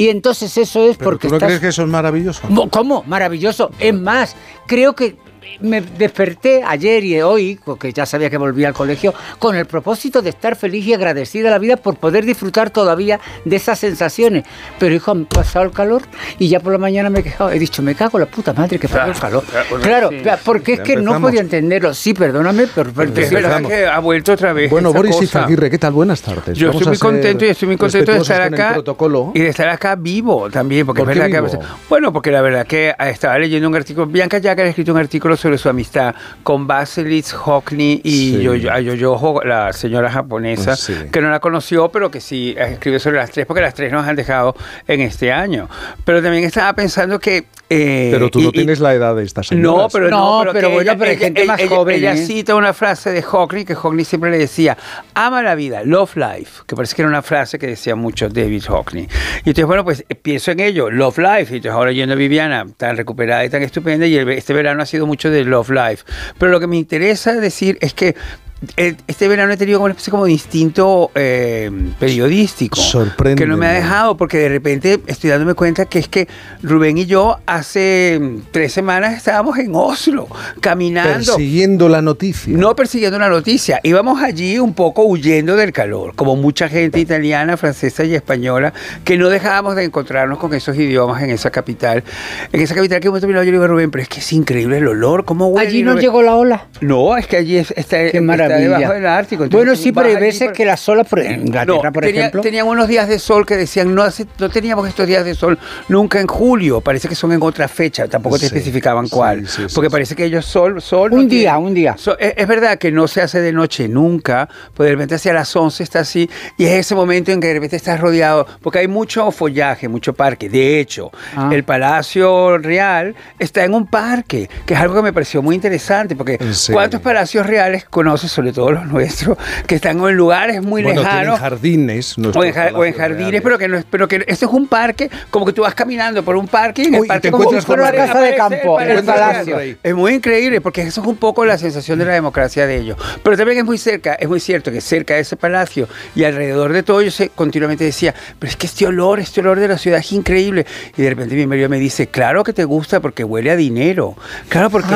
Y entonces eso es porque ¿Tú no crees que eso es maravilloso? ¿Cómo? Maravilloso. Es más, creo que me desperté ayer y hoy, porque ya sabía que volvía al colegio, con el propósito de estar feliz y agradecida a la vida por poder disfrutar todavía de esas sensaciones. Pero, hijo, han pasado el calor y ya por la mañana me he quejado. He dicho, me cago en la puta madre que pasó el calor. Claro, sí. Porque es que no podía entenderlo. Sí, perdóname, pero es verdad que ha vuelto otra vez. Bueno, Boris Izaguirre, ¿qué tal? Buenas tardes. Yo estoy muy contento y estoy muy contento de estar acá y de estar acá vivo también, porque es verdad que bueno, porque la verdad que estaba leyendo un artículo. Bianca Jagger ha escrito un artículo sobre su amistad con Vaselis Hockney y Yoyo, la señora japonesa, que no la conoció, pero que sí escribe sobre las tres, porque las tres nos han dejado en este año. Pero también estaba pensando que... pero tú no tienes la edad de esta señora. No, pero bueno, pero hay gente más joven. Ella cita una frase de Hockney, que Hockney siempre le decía, ama la vida, love life, que parece que era una frase que decía mucho David Hockney. Y entonces, bueno, pues pienso en ello, love life, y entonces ahora yendo a Viviana, tan recuperada y tan estupenda, y este verano ha sido mucho de love life. Pero lo que me interesa decir es que este verano he tenido como una especie como de instinto periodístico. Sorprende. Que no me ha dejado, porque de repente estoy dándome cuenta que es que Rubén y yo hace 3 semanas estábamos en Oslo, caminando. Persiguiendo la noticia. No persiguiendo la noticia. Íbamos allí un poco huyendo del calor, como mucha gente italiana, francesa y española, que no dejábamos de encontrarnos con esos idiomas en esa capital. En esa capital que hemos terminado, yo le digo a Rubén, pero es que es increíble el olor, ¿cómo huele? ¿Allí no llegó la ola? No, es que allí está... Qué maravilla. Debajo del Ártico. Entonces, bueno, sí, pero hay veces que las olas, en Inglaterra, por ejemplo... Tenían unos días de sol que decían, no teníamos estos días de sol nunca en julio, parece que son en otra fecha, tampoco te especificaban cuál, porque parece que ellos sol... Un día. Es verdad que no se hace de noche nunca, pues de repente hacia las 11 está así, y es ese momento en que de repente estás rodeado, porque hay mucho follaje, mucho parque. De hecho, el Palacio Real está en un parque, que es algo que me pareció muy interesante, porque ¿cuántos palacios reales conoces, sobre todo los nuestros, que están en lugares muy lejanos? En jardines. O en jardines, pero que esto es un parque, como que tú vas caminando por un parque y en el parque te encuentras con una casa de campo, el palacio. Es muy increíble, porque eso es un poco la sensación de la democracia de ellos. Pero también es muy cierto que cerca de ese palacio y alrededor de todo, yo continuamente decía, pero es que este olor de la ciudad es increíble. Y de repente mi marido me dice, claro que te gusta porque huele a dinero. Claro, porque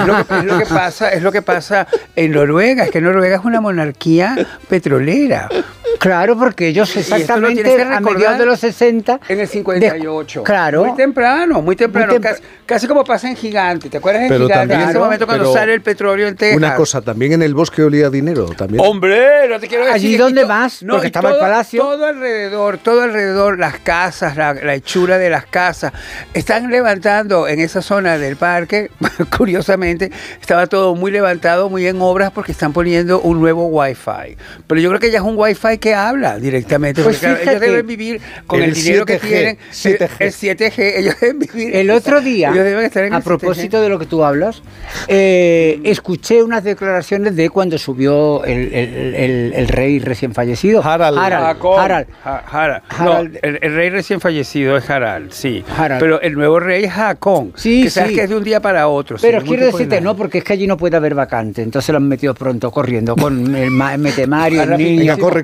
es lo que pasa en Noruega. Es que Noruega es una monarquía petrolera. Claro, porque ellos exactamente a mediados de los 60... En el 58. Claro. Muy temprano. Casi como pasa en Gigante. ¿Te acuerdas en Gigante? También, en ese momento cuando sale el petróleo en Texas. Una cosa, también en el bosque olía a dinero. También. ¡Hombre! No te quiero decir. ¿Allí dónde más? No, porque estaba el palacio. Todo alrededor, las casas, la hechura de las casas. Están levantando en esa zona del parque, curiosamente, estaba todo muy levantado, muy en obras, porque están poniendo un nuevo Wi-Fi. Pero yo creo que ya es un Wi-Fi que habla directamente, porque claro, ellos deben vivir con el dinero 7G, que tienen. 7G. El 7G, ellos deben vivir. El otro día, a propósito de lo que tú hablas, escuché unas declaraciones de cuando subió el rey recién fallecido. Harald. No, el rey recién fallecido es Harald, sí. Pero el nuevo rey es Haakon, que sabes que es de un día para otro. Pero quiero decirte, no, porque es que allí no puede haber vacante, entonces lo han metido pronto, corriendo, con el Metemario, el niño. Corre.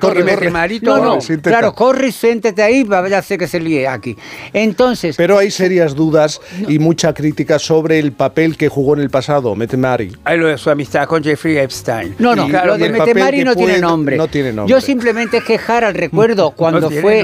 Claro, corre y siéntete ahí, ya sé que se líe aquí. Entonces... Pero hay serias dudas y mucha crítica sobre el papel que jugó en el pasado, Mette-Marit. Lo de su amistad con Jeffrey Epstein. No, lo de Mette-Marit no tiene nombre. No tiene nombre. Yo simplemente es que Harald, recuerdo cuando fue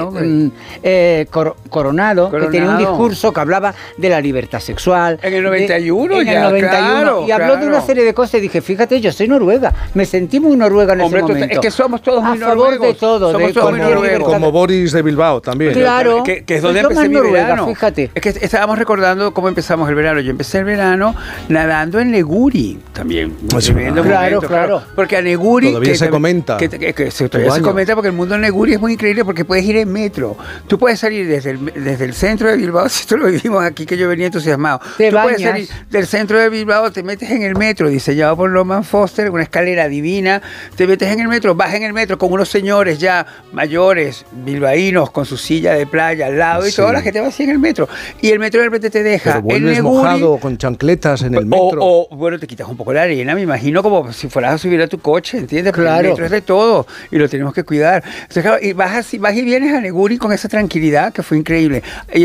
coronado, que tenía un discurso que hablaba de la libertad sexual. En el 91 En el 91. Y habló de una serie de cosas y dije, fíjate, yo soy noruega. Me sentí muy noruega en ese momento. Es que somos todos muy noruegos. A favor de todo. Somos todos muy noruegos. Como Boris de Bilbao también. Claro. Que es donde empecé mi verano. Fíjate. Es que estábamos recordando cómo empezamos el verano. Yo empecé el verano nadando en Neguri también. Claro. Porque a Neguri... Todavía se comenta. Todavía se comenta porque el mundo de Neguri es muy increíble porque puedes ir en metro. Tú puedes salir desde el centro de Bilbao, si esto lo vivimos aquí, que yo venía entusiasmado. Tú puedes salir del centro de Bilbao, te metes en el metro, diseñado por Norman Foster, una escalera divina, te metes en el metro, vas en el metro con unos señores ya mayores, bilbaínos, con su silla de playa al lado y toda la gente va así en el metro. Y el metro de repente te deja. Pero vuelves mojado con chancletas en el metro. Bueno, te quitas un poco la arena, me imagino, como si fueras a subir a tu coche, ¿entiendes? Porque claro. El metro es de todo y lo tenemos que cuidar. Entonces, claro, y vas y vienes a Neguri con esa tranquilidad que fue increíble.